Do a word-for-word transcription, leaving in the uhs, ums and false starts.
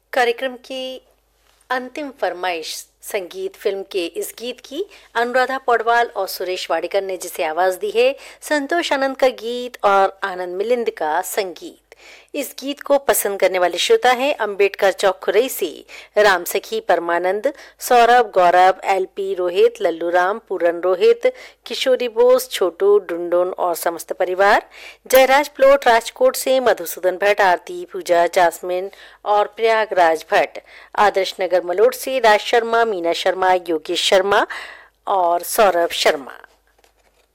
कार्यक्रम की अंतिम फरमाइश संगीत फिल्म के इस गीत की अनुराधा पौडवाल और सुरेश वाडेकर ने जिसे आवाज दी है, संतोष आनंद का गीत और आनंद मिलिंद का संगीत। इस गीत को पसंद करने वाले श्रोता हैं अंबेडकर चौक खुरई से राम सखी परमानंद, सौरभ, गौरव, एलपी, रोहित, लल्लू राम, पूरन रोहित, किशोरी बोस, छोटू, डुंडुन और समस्त परिवार। जयराज प्लोट राजकोट से मधुसूदन भट्ट, आरती, पूजा, जासमिन और प्रयागराज भट्ट। आदर्श नगर मलोट से राज शर्मा, मीना शर्मा, योगेश शर्मा और सौरभ शर्मा।